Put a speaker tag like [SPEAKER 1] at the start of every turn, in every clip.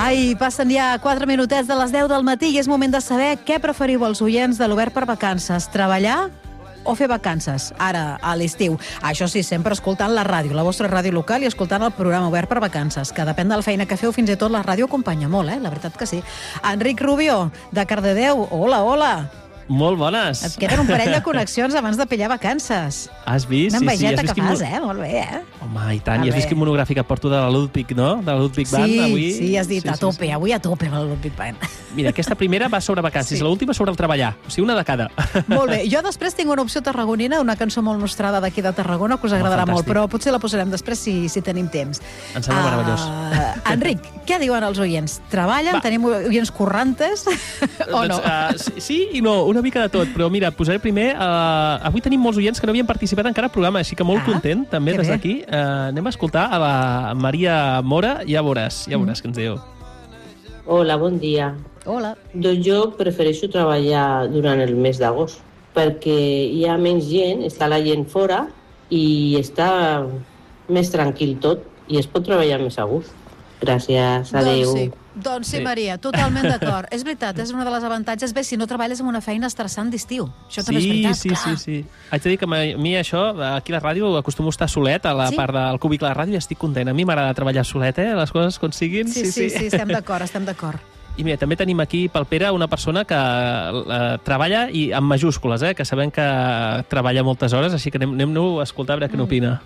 [SPEAKER 1] Ai, passen ja 4 minutets de les 10 del matí i és moment de saber què preferiu els oients de l'Obert per Vacances, treballar o fer vacances, ara, a l'estiu. Això sí, sempre escoltant la ràdio, la vostra ràdio local i escoltant el programa Obert per Vacances, que depèn de la feina que feu, fins i tot la ràdio acompanya molt, la veritat que sí. Enric Rubio, de Cardedeu, hola, hola.
[SPEAKER 2] Molt bones.
[SPEAKER 1] Et queden un parell de connexions abans de pillar vacances.
[SPEAKER 2] Has vist?
[SPEAKER 1] Una envejeta
[SPEAKER 2] sí.
[SPEAKER 1] que fas, Molt bé,
[SPEAKER 2] Home, i tant. I has vist quin monogràfic porto de la Ludwig, no? De la Ludwig Band, avui.
[SPEAKER 1] Sí, has dit a tope, avui a tope amb la Ludwig Band.
[SPEAKER 2] Mira, aquesta primera va sobre vacances, l'última sobre el treballar. O sigui, una de cada.
[SPEAKER 1] Molt bé. Jo després tinc una opció tarragonina, una cançó molt nostrada d'aquí de Tarragona, que us agradarà molt, però potser la posarem després si tenim temps.
[SPEAKER 2] Em sembla meravellós.
[SPEAKER 1] Enric, què diuen els oients? Treballen? Tenim oients corrantes? O no?
[SPEAKER 2] Sí i no, una mica de tot, però mira, posaré primer... Avui tenim molts oients que no havien participat encara al programa, així que molt content, també, des d'aquí. Anem a escoltar a la Maria Mora, ja veuràs què ens diu.
[SPEAKER 3] Hola, bon dia.
[SPEAKER 1] Hola.
[SPEAKER 3] Doncs jo prefereixo treballar durant el mes d'agost, perquè hi ha menys gent, està la gent fora i està més tranquil tot i es pot treballar més a gust. Gràcies, adéu.
[SPEAKER 1] Doncs sí, Maria, totalment d'acord. És veritat, és una de les avantatges. Bé, si no treballes en una feina estressant d'estiu. Això també és veritat, clar.
[SPEAKER 2] Sí. Haig de dir que a mi això, aquí a la ràdio, acostumo a estar solet, a la part del cúbic de la ràdio, i estic content. A mi m'agrada treballar solet, les coses com siguin.
[SPEAKER 1] Sí, estem d'acord.
[SPEAKER 2] I mira, també tenim aquí pel Pere una persona que treballa i amb majúscules, que sabem que treballa moltes hores, així que anem-ho a escoltar a veure què n'opina.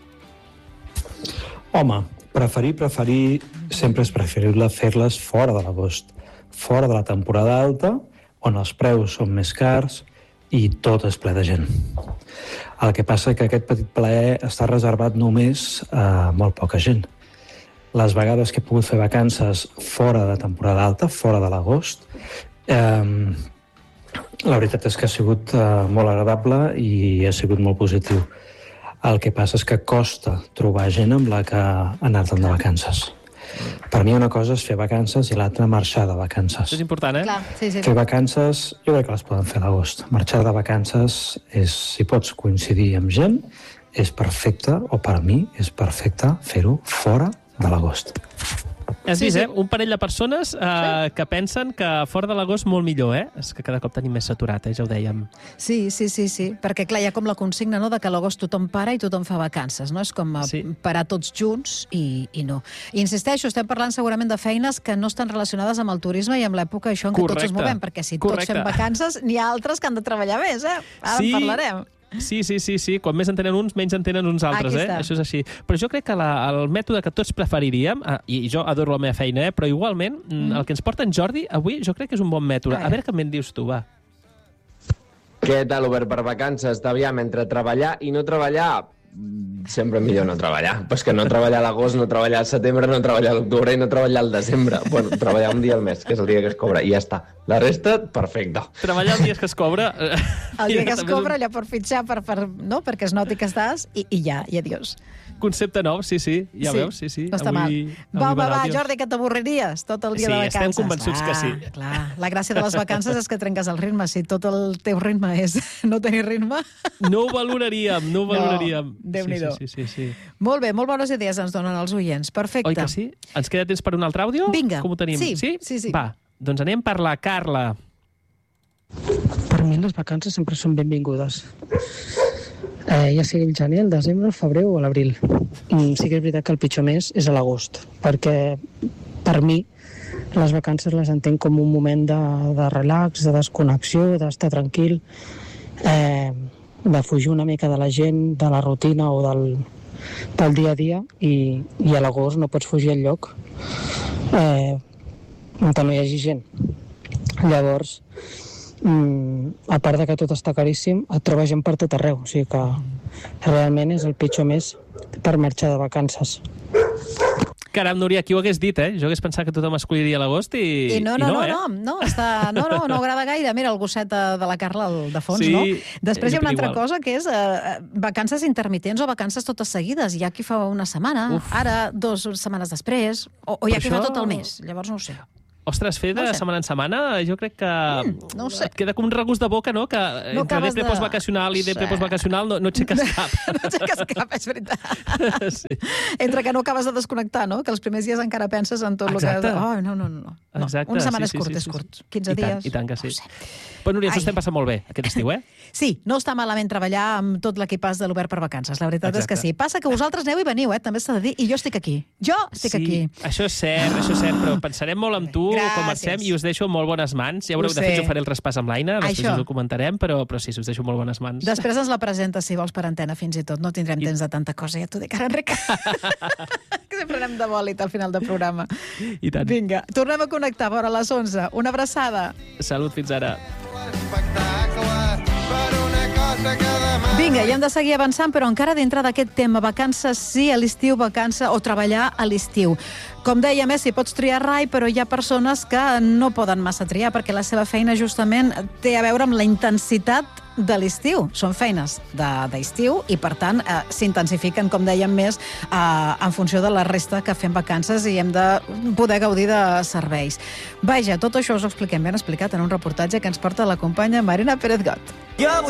[SPEAKER 4] Home, preferir sempre és preferible fer-les fora de l'agost, fora de la temporada alta, on els preus són més cars i tot és ple de gent. El que passa és que aquest petit plaer està reservat només a molt poca gent. Les vegades que he pogut fer vacances fora de temporada alta, fora de l'agost, la veritat és que ha sigut molt agradable i ha sigut molt positiu. El que passa és que costa trobar gent amb la que anar-te'n de vacances. Per mi una cosa és fer vacances i l'altra marxar de vacances.
[SPEAKER 2] Això és important,
[SPEAKER 1] Clar, sí.
[SPEAKER 4] Fer vacances, jo crec que les poden fer a l'agost. Marxar de vacances, si pots coincidir amb gent, és perfecte, o per mi és perfecte fer-ho fora de l'agost.
[SPEAKER 2] Has vist, un parell de persones que pensen que fora de l'agost molt millor, És que cada cop tenim més saturat, ja ho dèiem.
[SPEAKER 1] Sí, perquè clar, hi ha com la consigna, no?, de que a l'agost tothom para i tothom fa vacances, no? És com parar tots junts i no. I insisteixo, estem parlant segurament de feines que no estan relacionades amb el turisme i amb l'època això en què tots ens movem, perquè si tots fem vacances, n'hi ha altres que han de treballar més, Ara en parlarem.
[SPEAKER 2] Sí. Quan més en tenen uns, menys en tenen uns altres, Això és així. Però jo crec que el mètode que tots preferiríem, i jo adoro la meva feina, però igualment, el que ens porta en Jordi avui, jo crec que és un bon mètode. A veure què me'n dius tu, va.
[SPEAKER 5] Què tal, Obert per Vacances? Aviam, entre treballar i no treballar, sempre millor no treballar. Però és que no treballar a l'agost, no treballar al setembre, no treballar a l'octubre i no treballar al desembre. Bueno, treballar un dia al mes, que és el dia que es cobra, i ja està. La resta, perfecte.
[SPEAKER 2] Treballar el dia que es cobra...
[SPEAKER 1] El dia que es cobra, allò per fitxar, no? Perquè es noti que estàs, i ja, i adiós.
[SPEAKER 2] Concepte nou, sí. Ja veus, sí.
[SPEAKER 1] No està mal. Va, Jordi, que t'avorriries tot el dia de vacances.
[SPEAKER 2] Sí, estem convençuts que sí.
[SPEAKER 1] Clar, la gràcia de les vacances és que trenques el ritme. Si tot el teu ritme és no tenir ritme...
[SPEAKER 2] No ho valoraríem.
[SPEAKER 1] No, Déu-n'hi-do.
[SPEAKER 2] Sí.
[SPEAKER 1] Molt bé, molt bones idees ens donen els oients. Perfecte.
[SPEAKER 2] Oi que sí? Ens queda temps per un altre àudio?
[SPEAKER 1] Vinga.
[SPEAKER 2] Com ho tenim?
[SPEAKER 1] Sí.
[SPEAKER 2] Va, doncs anem per la Carla.
[SPEAKER 6] Per mi les vacances sempre són benvingudes. Ja sigui el gener, el desembre, el febrer o l'abril. Sí que és veritat que el pitjor mes és a l'agost, perquè per mi les vacances les entenc com un moment de relax, de desconnexió, d'estar tranquil, de fugir una mica de la gent, de la rutina o del dia a dia, i a l'agost no pots fugir enlloc on no hi hagi gent. Llavors, a part de que tot està caríssim, et trobes gent per tot arreu, o sigui que realment és el pitjor mes per marxar de vacances.
[SPEAKER 2] Caram, Núria, qui ho hagués dit, Jo hagués pensat que tothom escolliria l'agost i no,
[SPEAKER 1] no agrada gaire. Mira, el gosset de la Carla de fons, no? Després hi ha una altra cosa, que és vacances intermitents o vacances totes seguides. Hi ha qui fa una setmana, ara 2 setmanes després, o hi ha qui fa tot el mes. Llavors no ho sé.
[SPEAKER 2] Ostres, fer de setmana en setmana, jo crec que
[SPEAKER 1] no sé.
[SPEAKER 2] et queda com un regust de boca, no? Que entre DP postvacacional i DP postvacacional no aixeques cap.
[SPEAKER 1] No aixeques cap, és veritat.
[SPEAKER 2] Sí.
[SPEAKER 1] Entre que no acabes de desconnectar, no? Que els primers dies encara penses en tot el que... Oh, no.
[SPEAKER 2] Exacte.
[SPEAKER 1] Una setmana és curt. 15 dies.
[SPEAKER 2] I tant que sí. Però, Núria, ens estem passant molt bé aquest estiu, eh?
[SPEAKER 1] Sí, no està malament treballar amb tot l'equipàs de l'Obert per Vacances. La veritat és que sí. Passa que vosaltres aneu i veniu, també s'ha de dir, i jo estic aquí. Aquí.
[SPEAKER 2] Això és cert, però pensarem molt amb tu, com marxem, i us deixo molt bones mans. Ja veureu, de fet, jo faré el traspàs amb l'Aina, després us ho comentarem, però sí, us deixo molt bones mans.
[SPEAKER 1] Després ens la presentes, si vols, per antena, fins i tot. No tindrem temps de tanta cosa, ja t'ho dic ara, Enric. Que sempre anem de bòlit al final del programa.
[SPEAKER 2] I tant.
[SPEAKER 1] Vinga, tornem a connectar a les 11. Una abraçada.
[SPEAKER 2] Salut, fins ara.
[SPEAKER 1] Vinga, i hem de seguir avançant, però encara dintre d'aquest tema, vacances sí a l'estiu, o treballar a l'estiu. Com dèiem, si pots triar rai, però hi ha persones que no poden massa triar, perquè la seva feina justament té a veure amb la intensitat de l'estiu. Són feines d'estiu i, per tant, s'intensifiquen, com dèiem, més en funció de la resta que fem vacances i hem de poder gaudir de serveis. Vaja, tot això us ho expliquem ben explicat en un reportatge que ens porta la companya Marina Pérez Got.